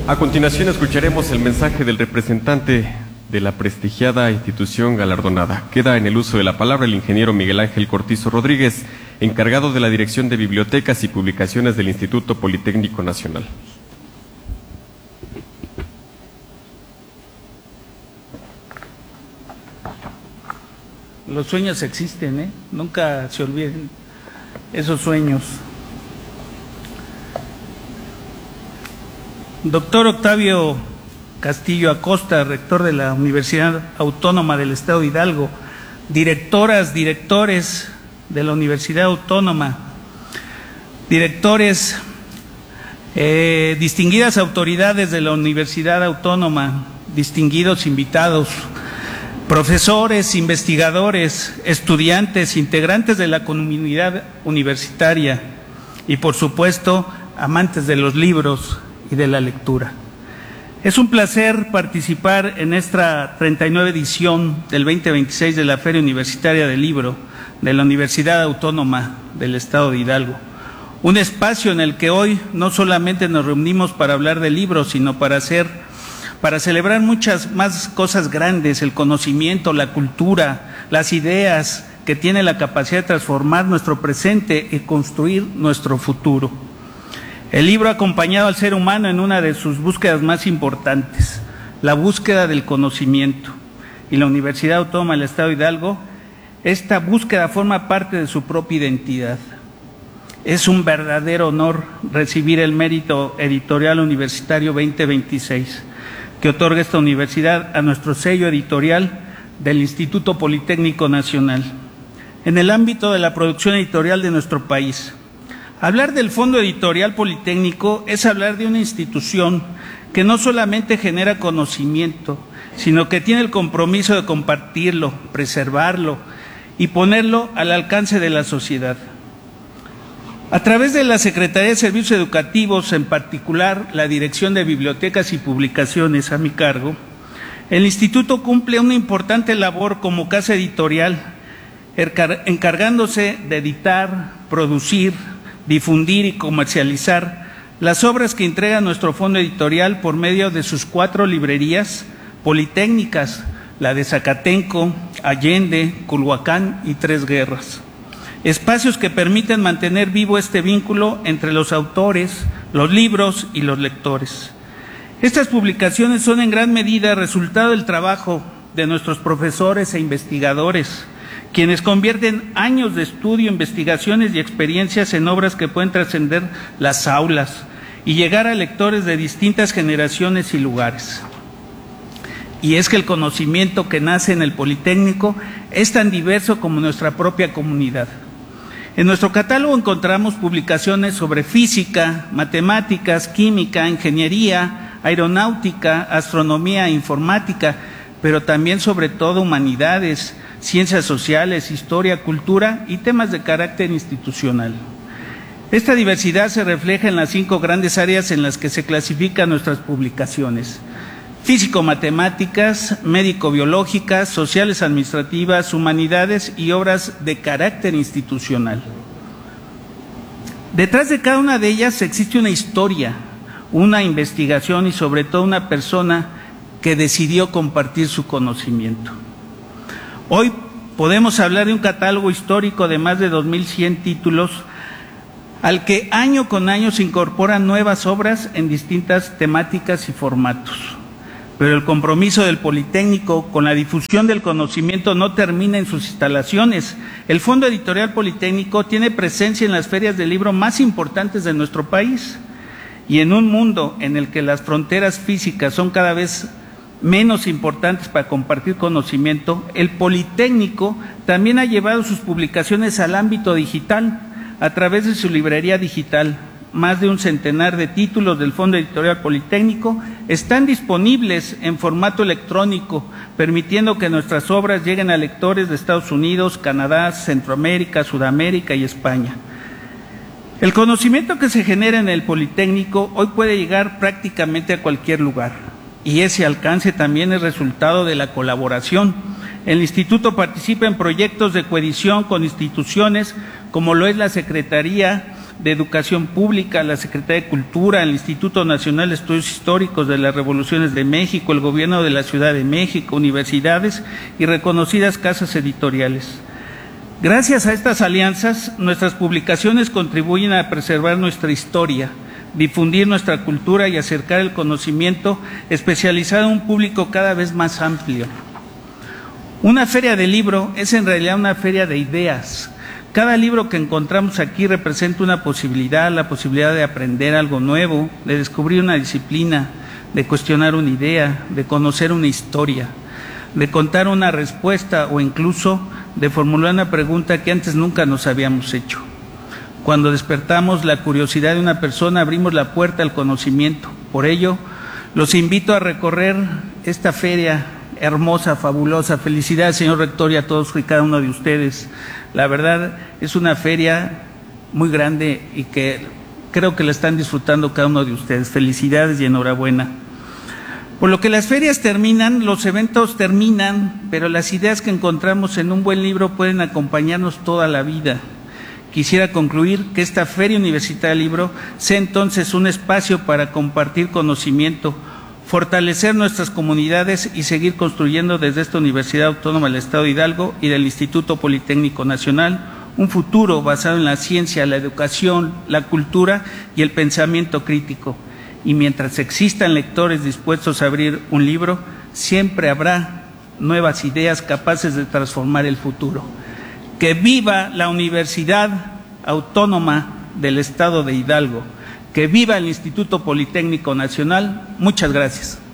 A continuación escucharemos el mensaje del representante de la prestigiada institución galardonada. Queda en el uso de la palabra el ingeniero Miguel Ángel Cortizo Rodríguez, encargado de la Dirección de Bibliotecas y Publicaciones del Instituto Politécnico Nacional. Los sueños existen, nunca se olviden esos sueños. Doctor Octavio Castillo Acosta, rector de la Universidad Autónoma del Estado de Hidalgo, directoras, directores de la Universidad Autónoma, directores, distinguidas autoridades de la Universidad Autónoma, distinguidos invitados, profesores, investigadores, estudiantes, integrantes de la comunidad universitaria y, por supuesto, amantes de los libros y de la lectura. Es un placer participar en esta 39 edición del 2026 de la Feria Universitaria del Libro de la Universidad Autónoma del Estado de Hidalgo. Un espacio en el que hoy no solamente nos reunimos para hablar de libros, sino para celebrar muchas más cosas grandes: el conocimiento, la cultura, las ideas que tiene la capacidad de transformar nuestro presente y construir nuestro futuro. El libro ha acompañado al ser humano en una de sus búsquedas más importantes, la búsqueda del conocimiento. Y la Universidad Autónoma del Estado de Hidalgo, esta búsqueda forma parte de su propia identidad. Es un verdadero honor recibir el Mérito Editorial Universitario 2026, que otorga esta universidad a nuestro sello editorial del Instituto Politécnico Nacional, en el ámbito de la producción editorial de nuestro país. Hablar del Fondo Editorial Politécnico es hablar de una institución que no solamente genera conocimiento, sino que tiene el compromiso de compartirlo, preservarlo y ponerlo al alcance de la sociedad. A través de la Secretaría de Servicios Educativos, en particular la Dirección de Bibliotecas y Publicaciones a mi cargo, el Instituto cumple una importante labor como casa editorial, encargándose de editar, producir, difundir y comercializar las obras que entrega nuestro fondo editorial por medio de sus 4 librerías politécnicas, la de Zacatenco, Allende, Culhuacán y Tres Guerras. Espacios que permiten mantener vivo este vínculo entre los autores, los libros y los lectores. Estas publicaciones son en gran medida resultado del trabajo de nuestros profesores e investigadores, quienes convierten años de estudio, investigaciones y experiencias en obras que pueden trascender las aulas y llegar a lectores de distintas generaciones y lugares. Y es que el conocimiento que nace en el Politécnico es tan diverso como nuestra propia comunidad. En nuestro catálogo encontramos publicaciones sobre física, matemáticas, química, ingeniería, aeronáutica, astronomía, informática, pero también sobre todo humanidades, ciencias sociales, historia, cultura y temas de carácter institucional. Esta diversidad se refleja en las 5 grandes áreas en las que se clasifican nuestras publicaciones: físico-matemáticas, médico-biológicas, sociales administrativas, humanidades y obras de carácter institucional. Detrás de cada una de ellas existe una historia, una investigación y sobre todo una persona que decidió compartir su conocimiento. Hoy podemos hablar de un catálogo histórico de más de 2.100 títulos, al que año con año se incorporan nuevas obras en distintas temáticas y formatos. Pero el compromiso del Politécnico con la difusión del conocimiento no termina en sus instalaciones. El Fondo Editorial Politécnico tiene presencia en las ferias del libro más importantes de nuestro país. Y en un mundo en el que las fronteras físicas son cada vez menos importantes para compartir conocimiento, el Politécnico también ha llevado sus publicaciones al ámbito digital a través de su librería digital. Más de un centenar de títulos del Fondo Editorial Politécnico están disponibles en formato electrónico, permitiendo que nuestras obras lleguen a lectores de Estados Unidos, Canadá, Centroamérica, Sudamérica y España. El conocimiento que se genera en el Politécnico hoy puede llegar prácticamente a cualquier lugar. Y ese alcance también es resultado de la colaboración. El Instituto participa en proyectos de coedición con instituciones como lo es la Secretaría de Educación Pública, la Secretaría de Cultura, el Instituto Nacional de Estudios Históricos de las Revoluciones de México, el Gobierno de la Ciudad de México, universidades y reconocidas casas editoriales. Gracias a estas alianzas, nuestras publicaciones contribuyen a preservar nuestra historia, difundir nuestra cultura y acercar el conocimiento especializado a un público cada vez más amplio. Una feria de libro es en realidad una feria de ideas. Cada libro que encontramos aquí representa una posibilidad, la posibilidad de aprender algo nuevo, de descubrir una disciplina, de cuestionar una idea, de conocer una historia, de contar una respuesta o incluso de formular una pregunta que antes nunca nos habíamos hecho. Cuando despertamos la curiosidad de una persona, abrimos la puerta al conocimiento. Por ello, los invito a recorrer esta feria hermosa, fabulosa. Felicidades, señor rector, y a todos y cada uno de ustedes. La verdad, es una feria muy grande y que creo que la están disfrutando cada uno de ustedes. Felicidades y enhorabuena. Por lo que las ferias terminan, los eventos terminan, pero las ideas que encontramos en un buen libro pueden acompañarnos toda la vida. Quisiera concluir que esta Feria Universitaria del Libro sea entonces un espacio para compartir conocimiento, fortalecer nuestras comunidades y seguir construyendo desde esta Universidad Autónoma del Estado de Hidalgo y del Instituto Politécnico Nacional un futuro basado en la ciencia, la educación, la cultura y el pensamiento crítico. Y mientras existan lectores dispuestos a abrir un libro, siempre habrá nuevas ideas capaces de transformar el futuro. ¡Que viva la Universidad Autónoma del Estado de Hidalgo! ¡Que viva el Instituto Politécnico Nacional! Muchas gracias.